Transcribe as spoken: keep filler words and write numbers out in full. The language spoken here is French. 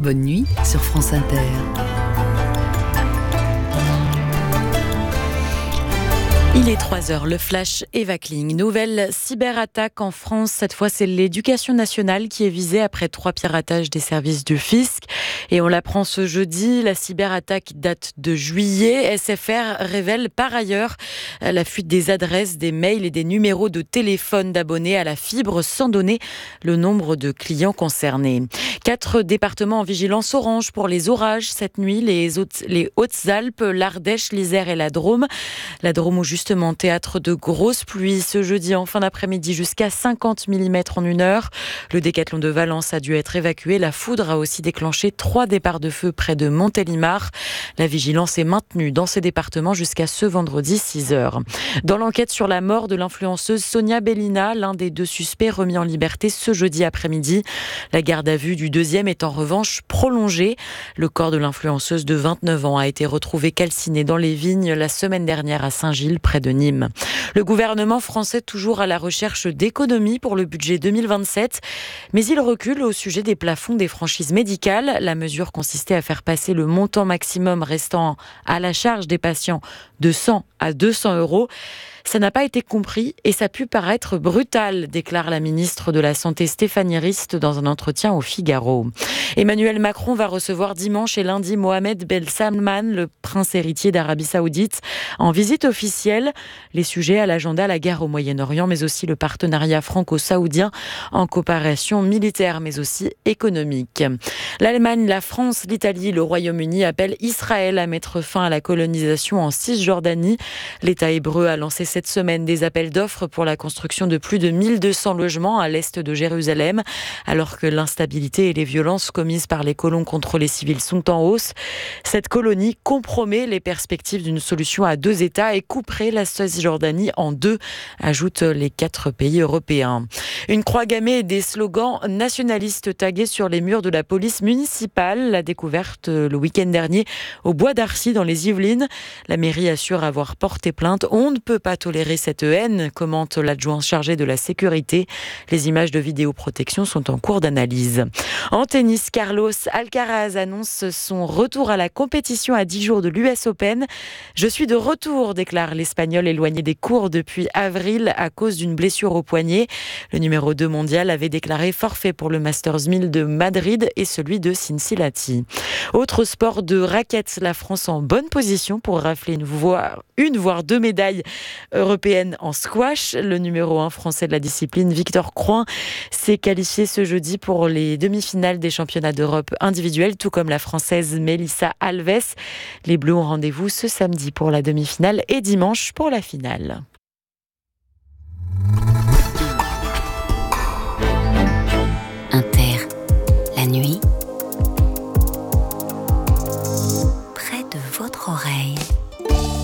Bonne nuit sur France Inter. Il est trois heures, le flash Eva Kling. Nouvelle cyberattaque en France. Cette fois, c'est l'éducation nationale qui est visée après trois piratages des services du fisc. Et on l'apprend ce jeudi. La cyberattaque date de juillet. S F R révèle par ailleurs la fuite des adresses, des mails et des numéros de téléphone d'abonnés à la fibre sans donner le nombre de clients concernés. Quatre départements en vigilance orange pour les orages cette nuit. Les, Hautes, les Hautes-Alpes, l'Ardèche, l'Isère et la Drôme. La Drôme où justement théâtre de grosses pluies ce jeudi en fin d'après-midi jusqu'à cinquante millimètres en une heure. Le décathlon de Valence a dû être évacué. La foudre a aussi déclenché trois départs de feu près de Montélimar. La vigilance est maintenue dans ces départements jusqu'à ce vendredi six heures. Dans l'enquête sur la mort de l'influenceuse Sonia Bellina, l'un des deux suspects remis en liberté ce jeudi après-midi. La garde à vue du deuxième est en revanche prolongée. Le corps de l'influenceuse de vingt-neuf ans a été retrouvé calciné dans les vignes la semaine dernière à Saint-Gilles, près de Nîmes. Le gouvernement français toujours à la recherche d'économies pour le budget deux mille vingt-sept, mais il recule au sujet des plafonds des franchises médicales. La mesure consistait à faire passer le montant maximum restant à la charge des patients de cent à deux cents euros. Ça n'a pas été compris et ça a pu paraître brutal, déclare la ministre de la Santé Stéphanie Rist dans un entretien au Figaro. Emmanuel Macron va recevoir dimanche et lundi Mohamed Ben Salman, le prince héritier d'Arabie Saoudite, en visite officielle. Les sujets à l'agenda, la guerre au Moyen-Orient, mais aussi le partenariat franco-saoudien en coopération militaire, mais aussi économique. L'Allemagne, la France, l'Italie, le Royaume-Uni appellent Israël à mettre fin à la colonisation en Cisjordanie. L'État hébreu a lancé cette semaine des appels d'offres pour la construction de plus de mille deux cents logements à l'est de Jérusalem, alors que l'instabilité et les violences commises par les colons contre les civils sont en hausse. Cette colonie compromet les perspectives d'une solution à deux États et couperait la Cisjordanie en deux, ajoutent les quatre pays européens. Une croix gammée et des slogans nationalistes tagués sur les murs de la police municipale, la découverte le week-end dernier au Bois d'Arcy dans les Yvelines. La mairie assure avoir porté plainte. On ne peut pas tolérer cette haine, commente l'adjoint chargé de la sécurité. Les images de vidéoprotection sont en cours d'analyse. En tennis, Carlos Alcaraz annonce son retour à la compétition à dix jours de l'U S Open. Je suis de retour, déclare l'Espagnol éloigné des cours depuis avril à cause d'une blessure au poignet. Le numéro deux mondial avait déclaré forfait pour le Masters mille de Madrid et celui de Cincinnati. Autre sport de raquettes, la France en bonne position pour rafler une voire, une voire deux médailles européenne en squash. Le numéro un français de la discipline, Victor Crouin, s'est qualifié ce jeudi pour les demi-finales des championnats d'Europe individuels, tout comme la française Melissa Alves. Les Bleus ont rendez-vous ce samedi pour la demi-finale et dimanche pour la finale.